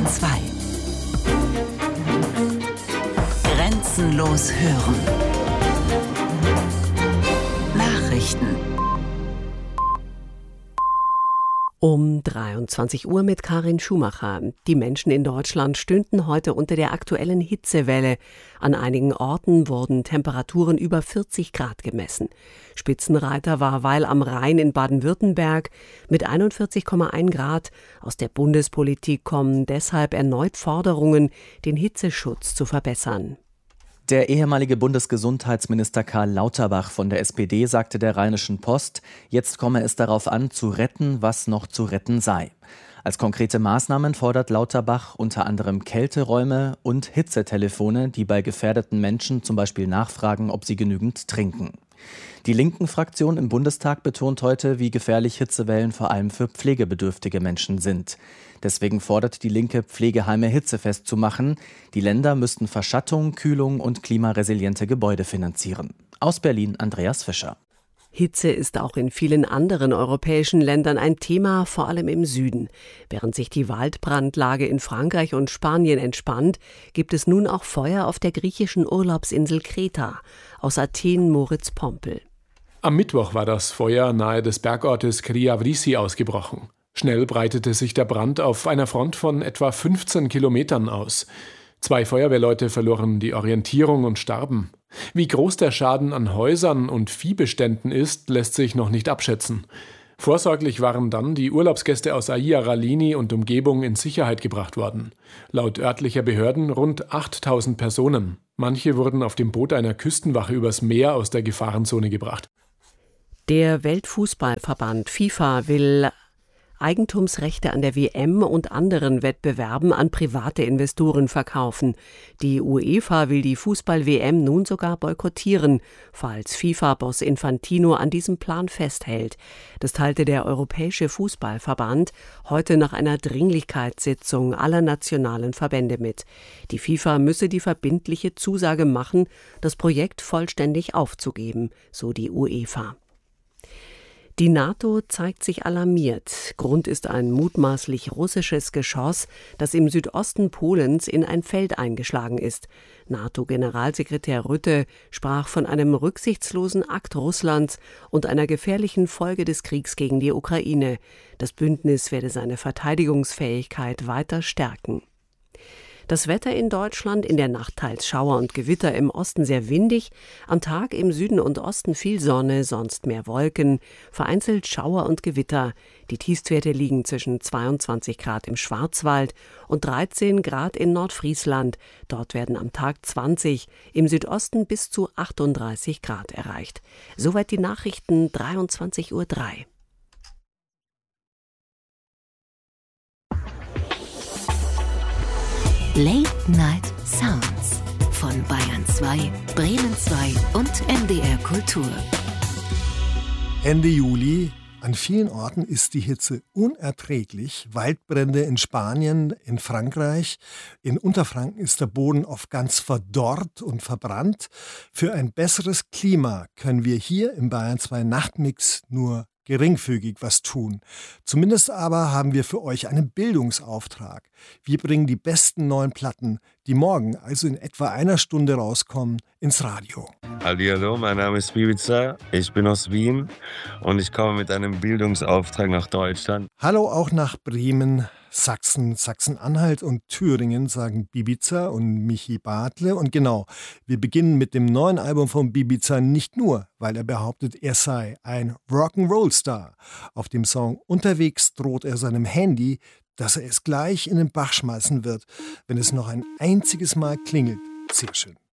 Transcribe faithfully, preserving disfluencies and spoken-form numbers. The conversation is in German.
zwei. Grenzenlos hören. Nachrichten. Um dreiundzwanzig Uhr mit Karin Schumacher. Die Menschen in Deutschland stünden heute unter der aktuellen Hitzewelle. An einigen Orten wurden Temperaturen über vierzig Grad gemessen. Spitzenreiter war Weil am Rhein in Baden-Württemberg mit einundvierzig Komma eins Grad. Aus der Bundespolitik kommen deshalb erneut Forderungen, den Hitzeschutz zu verbessern. Der ehemalige Bundesgesundheitsminister Karl Lauterbach von der S P D sagte der Rheinischen Post, jetzt komme es darauf an, zu retten, was noch zu retten sei. Als konkrete Maßnahmen fordert Lauterbach unter anderem Kälteräume und Hitzetelefone, die bei gefährdeten Menschen zum Beispiel nachfragen, ob sie genügend trinken. Die Linken-Fraktion im Bundestag betont heute, wie gefährlich Hitzewellen vor allem für pflegebedürftige Menschen sind. Deswegen fordert die Linke, Pflegeheime hitzefest zu machen. Die Länder müssten Verschattung, Kühlung und klimaresiliente Gebäude finanzieren. Aus Berlin Andreas Fischer. Hitze ist auch in vielen anderen europäischen Ländern ein Thema, vor allem im Süden. Während sich die Waldbrandlage in Frankreich und Spanien entspannt, gibt es nun auch Feuer auf der griechischen Urlaubsinsel Kreta. Aus Athen Moritz Pompel. Am Mittwoch war das Feuer nahe des Bergortes Kriavrisi ausgebrochen. Schnell breitete sich der Brand auf einer Front von etwa fünfzehn Kilometern aus. Zwei Feuerwehrleute verloren die Orientierung und starben. Wie groß der Schaden an Häusern und Viehbeständen ist, lässt sich noch nicht abschätzen. Vorsorglich waren dann die Urlaubsgäste aus Aia Ralini und Umgebung in Sicherheit gebracht worden. Laut örtlicher Behörden rund achttausend Personen. Manche wurden auf dem Boot einer Küstenwache übers Meer aus der Gefahrenzone gebracht. Der Weltfußballverband FIFA will Eigentumsrechte an der W M und anderen Wettbewerben an private Investoren verkaufen. Die UEFA will die Fußball-W M nun sogar boykottieren, falls FIFA-Boss Infantino an diesem Plan festhält. Das teilte der Europäische Fußballverband heute nach einer Dringlichkeitssitzung aller nationalen Verbände mit. Die FIFA müsse die verbindliche Zusage machen, das Projekt vollständig aufzugeben, so die UEFA. Die NATO zeigt sich alarmiert. Grund ist ein mutmaßlich russisches Geschoss, das im Südosten Polens in ein Feld eingeschlagen ist. NATO-Generalsekretär Rutte sprach von einem rücksichtslosen Akt Russlands und einer gefährlichen Folge des Kriegs gegen die Ukraine. Das Bündnis werde seine Verteidigungsfähigkeit weiter stärken. Das Wetter in Deutschland, in der Nacht teils Schauer und Gewitter, im Osten sehr windig, am Tag im Süden und Osten viel Sonne, sonst mehr Wolken, vereinzelt Schauer und Gewitter. Die Tiefstwerte liegen zwischen zweiundzwanzig Grad im Schwarzwald und dreizehn Grad in Nordfriesland. Dort werden am Tag zwanzig, im Südosten bis zu achtunddreißig Grad erreicht. Soweit die Nachrichten, dreiundzwanzig Uhr drei. Late Night Sounds von Bayern zwei, Bremen zwei und M D R Kultur. Ende Juli. An vielen Orten ist die Hitze unerträglich. Waldbrände in Spanien, in Frankreich. In Unterfranken ist der Boden oft ganz verdorrt und verbrannt. Für ein besseres Klima können wir hier im Bayern zwei Nachtmix nur geringfügig was tun. Zumindest aber haben wir für euch einen Bildungsauftrag. Wir bringen die besten neuen Platten, die morgen, also in etwa einer Stunde rauskommen, ins Radio. Hallihallo, mein Name ist Bibiza, ich bin aus Wien und ich komme mit einem Bildungsauftrag nach Deutschland. Hallo auch nach Bremen, Sachsen, Sachsen-Anhalt und Thüringen, sagen Bibiza und Michi Bartle. Und genau, wir beginnen mit dem neuen Album von Bibiza nicht nur, weil er behauptet, er sei ein Rock'n'Roll-Star. Auf dem Song Unterwegs droht er seinem Handy, dass er es gleich in den Bach schmeißen wird, wenn es noch ein einziges Mal klingelt. Sehr schön.